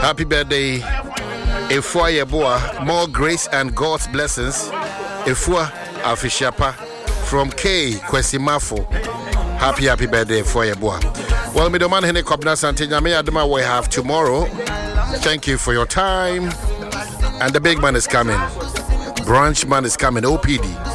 Happy birthday, Efua Yeboah. More grace and God's blessings. Efua Afishapa from K Kwesimafo. Happy birthday, Efua Yeboah. Well, Middleman Hene Kobna Santini Adama we have tomorrow. Thank you for your time. And the big man is coming. Branch man is coming, OPD.